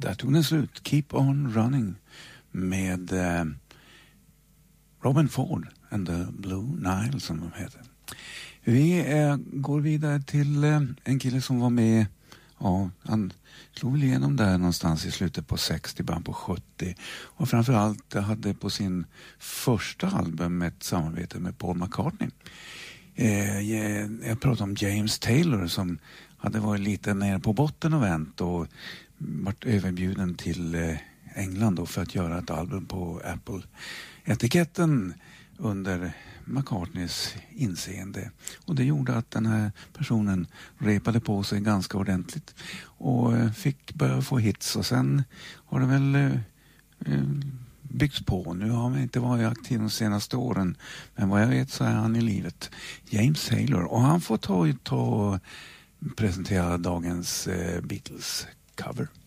Där tog den slut. Keep on running med Robin Ford and the Blue Nile som de heter. Vi går vidare till en kille som var med, ja, han slog väl igenom där någonstans i slutet på 60, början på 70 och framförallt hade på sin första album ett samarbete med Paul McCartney. Jag pratar om James Taylor som hade varit lite nere på botten och vänt och varit överbjuden till England då för att göra ett album på Apple-etiketten under McCartneys inseende. Och det gjorde att den här personen repade på sig ganska ordentligt och fick börja få hits, och sen har det väl byggts på. Nu har han inte varit aktiv de senaste åren, men vad jag vet så är han i livet. James Taylor, och han får ta och presentera dagens Beatles cover.